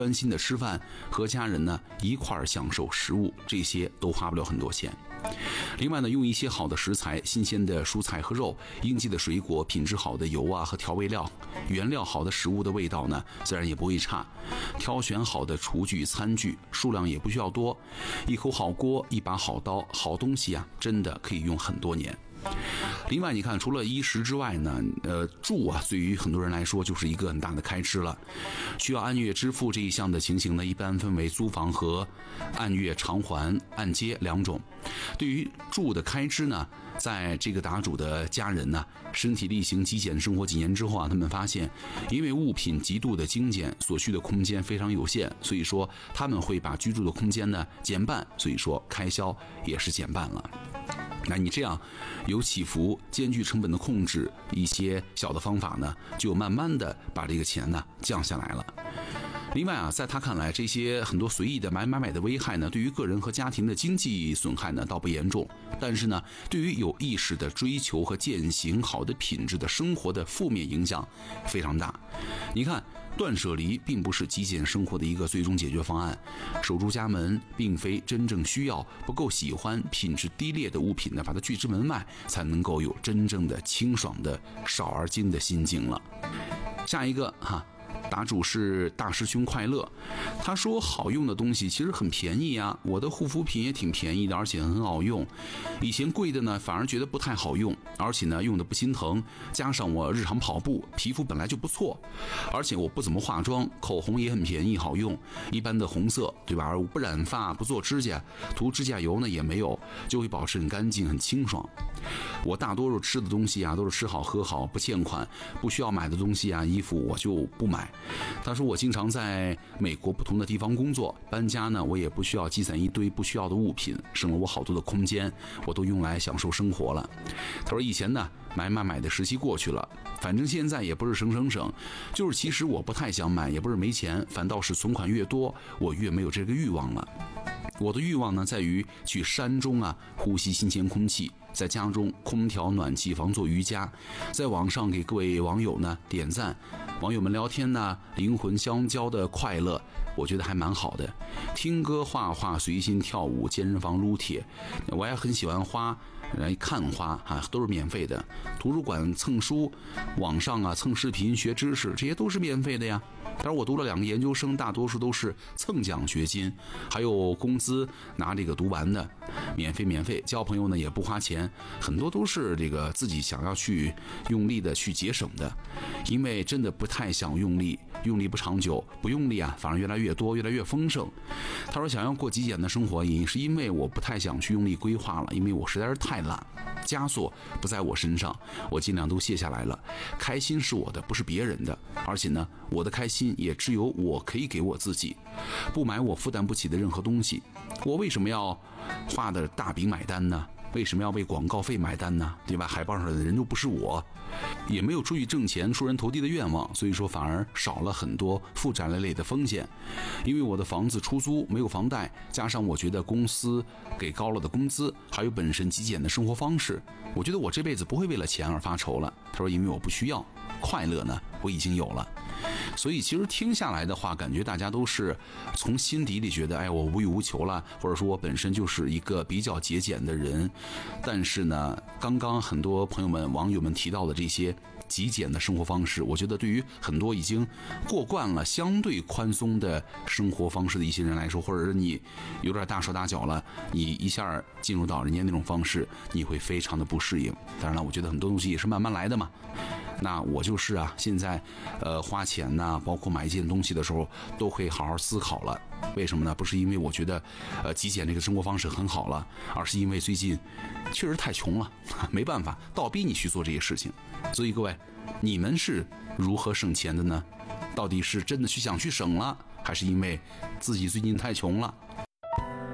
专心的吃饭，和家人呢一块儿享受食物，这些都花不了很多钱。另外呢，用一些好的食材、新鲜的蔬菜和肉、应季的水果、品质好的油啊和调味料，原料好的食物的味道呢自然也不会差。挑选好的厨具、餐具，数量也不需要多，一口好锅、一把好刀，好东西啊，真的可以用很多年。另外，你看，除了衣食之外呢，住啊，对于很多人来说就是一个很大的开支了。需要按月支付这一项的情形呢，一般分为租房和按月偿还、按揭两种。对于住的开支呢，在这个答主的家人呢，身体力行极简生活几年之后啊，他们发现，因为物品极度的精简，所需的空间非常有限，所以说他们会把居住的空间呢减半，所以说开销也是减半了。那你这样有起伏、兼具成本的控制，一些小的方法呢，就慢慢的把这个钱呢降下来了。另外啊，在他看来，这些很多随意的买的危害呢，对于个人和家庭的经济损害呢倒不严重，但是呢，对于有意识的追求和践行好的品质的生活的负面影响非常大。你看，断舍离并不是极简生活的一个最终解决方案，守住家门并非真正需要、不够喜欢、品质低劣的物品呢，把它拒之门外，才能够有真正的清爽的少而精的心境了。下一个哈。答主是大师兄快乐，他说好用的东西其实很便宜啊，我的护肤品也挺便宜的，而且很好用。以前贵的呢反而觉得不太好用，而且呢用的不心疼，加上我日常跑步，皮肤本来就不错，而且我不怎么化妆，口红也很便宜好用，一般的红色，对吧？我不染发，不做指甲，涂指甲油呢也没有，就会保持很干净很清爽。我大多数吃的东西啊都是吃好喝好，不欠款，不需要买的东西啊衣服我就不买。他说我经常在美国不同的地方工作，搬家呢我也不需要积攒一堆不需要的物品，省了我好多的空间，我都用来享受生活了。他说以前呢买的时期过去了，反正现在也不是省，就是其实我不太想买，也不是没钱，反倒是存款越多我越没有这个欲望了。我的欲望呢，在于去山中啊，呼吸新鲜空气，在家中空调暖气房做瑜伽，在网上给各位网友呢点赞，网友们聊天呢，灵魂相交的快乐，我觉得还蛮好的。听歌、画画、随心跳舞、健身房撸铁，我也很喜欢花，来看花啊，都是免费的。图书馆蹭书，网上啊蹭视频学知识，这些都是免费的呀。当然我读了2个研究生，大多数都是蹭奖学金，还有工资拿这个读完的，免费。交朋友呢也不花钱，很多都是这个自己想要去用力的去节省的，因为真的不太想用力不长久，不用力啊反而越来越多，越来越丰盛。他说想要过极简的生活，也是因为我不太想去用力规划了，因为我实在是太懒，枷锁不在我身上，我尽量都卸下来了。开心是我的，不是别人的，而且呢，我的开心也只有我可以给我自己，不买我负担不起的任何东西。我为什么要画的大饼买单呢？为什么要为广告费买单呢？对吧？海报上的人又不是我，也没有出去挣钱出人头地的愿望，所以说反而少了很多负债类的风险。因为我的房子出租，没有房贷，加上我觉得公司给高了的工资，还有本身极简的生活方式，我觉得我这辈子不会为了钱而发愁了。他说因为我不需要，快乐呢我已经有了。所以其实听下来的话，感觉大家都是从心底里觉得，哎，我无欲无求了，或者说我本身就是一个比较节俭的人。但是呢，刚刚很多朋友们、网友们提到的这些极简的生活方式，我觉得对于很多已经过惯了相对宽松的生活方式的一些人来说，或者是你有点大手大脚了，你一下进入到人家那种方式，你会非常的不适应。当然了，我觉得很多东西也是慢慢来的嘛。那我就是啊，现在花钱呐，包括买一件东西的时候，都会好好思考了。为什么呢？不是因为我觉得极简这个生活方式很好了，而是因为最近确实太穷了，没办法，倒逼你去做这些事情。所以各位，你们是如何省钱的呢？到底是真的想去省了，还是因为自己最近太穷了？